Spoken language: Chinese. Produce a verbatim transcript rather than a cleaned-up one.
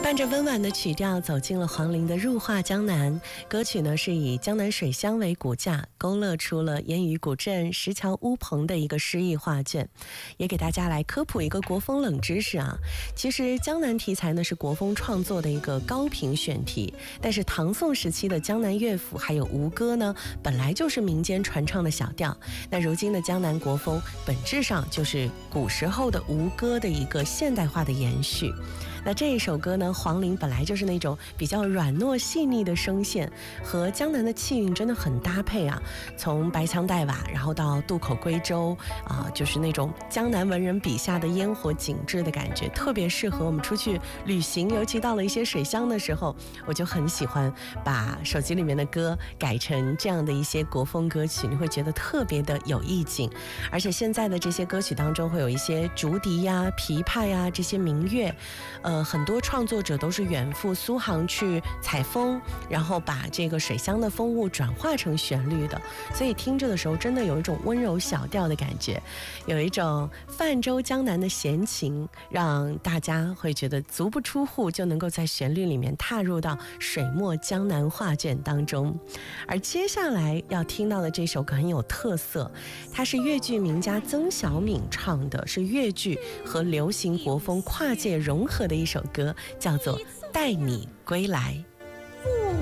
伴着温婉的曲调走进了黄龄的入画江南。歌曲呢是以江南水乡为骨架，勾勒出了烟雨古镇、石桥乌篷的一个诗意画卷。也给大家来科普一个国风冷知识啊，其实江南题材呢是国风创作的一个高频选题，但是唐宋时期的江南乐府还有吴歌呢，本来就是民间传唱的小调。那如今的江南国风本质上就是古时候的吴歌的一个现代化的延续。那这一首歌呢，黄龄本来就是那种比较软糯细腻的声线，和江南的气韵真的很搭配啊。从白腔带瓦，然后到渡口归舟啊、呃，就是那种江南文人笔下的烟火景致的感觉，特别适合我们出去旅行，尤其到了一些水乡的时候，我就很喜欢把手机里面的歌改成这样的一些国风歌曲，你会觉得特别的有意境。而且现在的这些歌曲当中会有一些竹笛呀、琵琶呀这些民乐，呃。呃，很多创作者都是远赴苏杭去采风，然后把这个水乡的风物转化成旋律的，所以听着的时候真的有一种温柔小调的感觉，有一种泛舟江南的闲情，让大家会觉得足不出户就能够在旋律里面踏入到水墨江南画卷当中。而接下来要听到的这首歌很有特色，它是粤剧名家曾小敏唱的，是粤剧和流行国风跨界融合的一首歌，叫做《带你归来》。